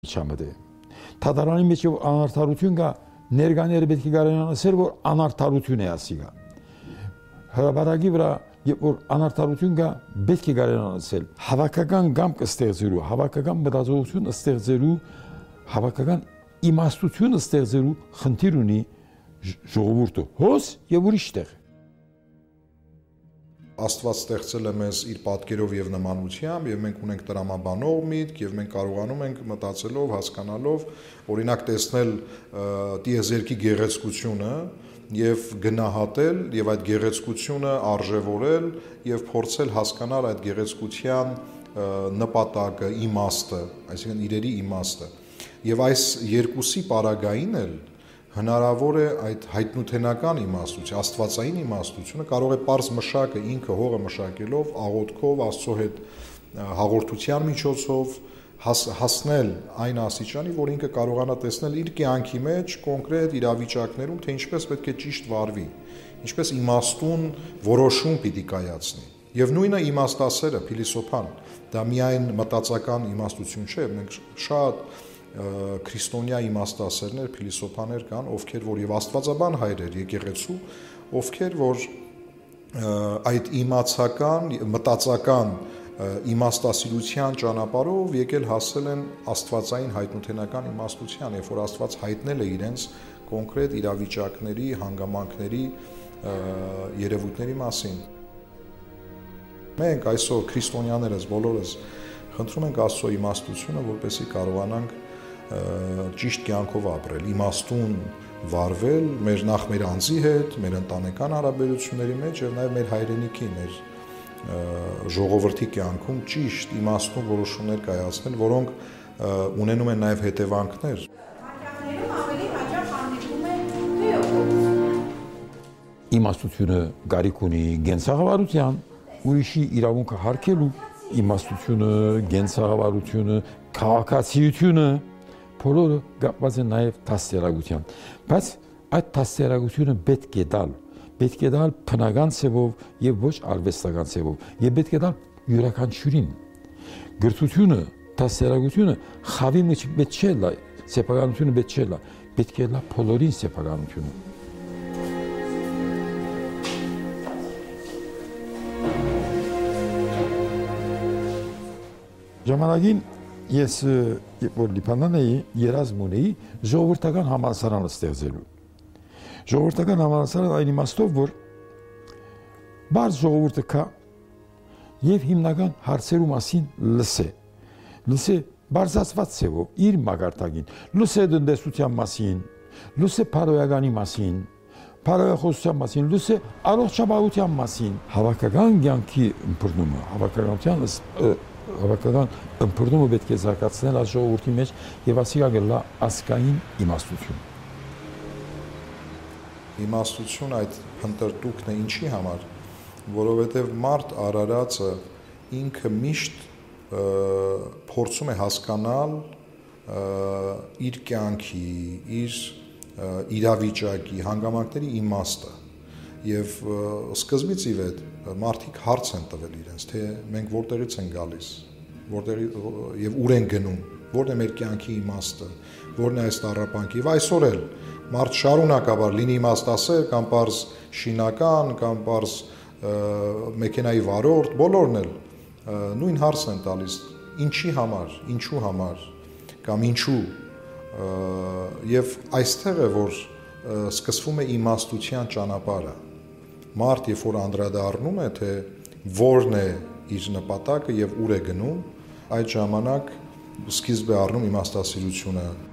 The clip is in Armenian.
Չամդե Թադարանի մեջ անարդարություն կա ներկաները պետք է կարողանան ասել որ անարդարություն է ասիգա հրաբարակի վրա երբ որ անարդարություն կա պետք է կարողանան ասել հավաքական կամք ստեղծելու հավաքական մտածողություն ստեղծելու հավաքական իմաստություն ստեղծելու խնդիր ունի ժողովուրդը հոս եւ ուրիշ տեղ Աստված ստեղծել է մեզ իր պատկերով եւ նմանությամբ եւ մենք ունենք տրամաբանող միտք եւ մենք կարողանում ենք մտածելով, հասկանալով, օրինակ տեսնել տիեզերքի գեղեցկությունը եւ գնահատել եւ այդ գեղեցկությունը արժեվորել եւ փորձել հասկանալ այդ գեղեցկության նպատակը, իմաստը, այսինքն իրերի իմաստը։ Եվ այս երկուսի պարագային էլ հնարավոր է այդ հայտնութենական իմաստությունը, աստվածային իմաստությունը կարող է պարզ մշակը ինքը հողը մշակելով, աղոթքով, Աստծո հետ հաղորդության միջոցով հասնել այն աստիճանի, որ ինքը կարողանա տեսնել իր կյանքի մեջ կոնկրետ իրավիճակներում, թե ինչպես պետք է ճիշտ վարվի, ինչպես իմաստուն որոշում պիտի կայացնի։ Եվ նույնը իմաստասերը, փիլիսոփան, դա միայն մտածական իմաստություն չէ, մենք շատ քրիստոնյա իմաստասերներ, փիլիսոփաներ կան, ովքեր որ եւ աստվածաբան հայրեր եկեղեցու, ովքեր որ այդ իմացական, մտածական իմաստասիրության ճանապարհով եկել հասել են աստվածային հայտնութենական իմաստության, երբ որ Աստված հայտնել է իրենց կոնկրետ իրավիճակների, հանգամանքների, երևույթների մասին։ Մենք այսօր քրիստոնյաներս բոլորս խնդրում ենք Աստծո իմաստությունը, որպեսզի կարողանանք ճիշտ կյանքով ապրել, իմաստուն վարվել նախ մեր անձի հետ, մեր ընտանեկան հարաբերությունների մեջ եւ նաեւ մեր հայրենիքի, մեր ժողովրդի կյանքում ճիշտ իմաստուն որոշումներ կայացնել, որոնք ունենում են նաեւ հետևանքներ։ Իմաստությունը գարիք ունի գենցաղավարության, ուրիշի իրավունքը հարգելու, իմաստությունը, գենցաղավարությունը, քաղաքացիությունը բոլորը կապված են նաև դաստիարակությամբ, բայց այդ դաստիարակությունը պետք է տալ բնական ցևով եւ ոչ արվեստական ցևով, եւ պետք է տալ յուրաքանչյուրին։ Գրթությունը, դաստիարակությունը խավի մեջ պետք չէ լա, սեփականությունը պետք չէ լա, պետք է լա բոլորին սեփականությունը։ Ժամանակին ես որ Լիբանան էի, երազմ ունեի ժողովրդական համալսարան ստեղծելու։ Ժողովրդական համալսարան այն իմաստով, որ բարձ ժողովուրդը կա եւ հիմնական հարցերու մասին լսե բարձրացված ցեվով իր մագարտակին, լսե տնտեսության մասին, լսե փարոյականի մասին, փարոյախոսության մասին, լսե առողջապահության մասին, հավաքական կյանքի ըմբռնումը, հավաքական ըմբռնումը պետք է զարգացնել այս ժողովրդի մեջ եւ ասիգա գլա ասկային իմաստություն։ Իմաստություն այդ հնդրտուքն է ինչի համար, որովհետեւ մարդ արարածը ինքը միշտ փորձում է հասկանալ իր կյանքի, իր իրավիճակի, հանգամանքների իմաստը եւ սկզբից ի վեր մարդիկ հարց են տվել իրենց, թե մենք որտեղից ենք գալիս, եւ ուր են գնում, որն է մեր կյանքի իմաստը, որն է այս տառապանքը։ Եվ այսօր էլ մարդ շարունակաբար լինի իմաստասեր կամ պարզ շինական կամ պարզ մեքենայի վարորդ, բոլորն էլ նույն հարցն են տալիս. ինչի համար, ինչու համար կամ ինչու եւ այստեղ է որ սկսվում է իմաստության ճանապարհը։ Մարդ երբ որ անդրադառնում է, թե որն է իր նպատակը եւ ուր է գնում, այդ ժամանակ սկիզբ է առնում իմաստասիրությունը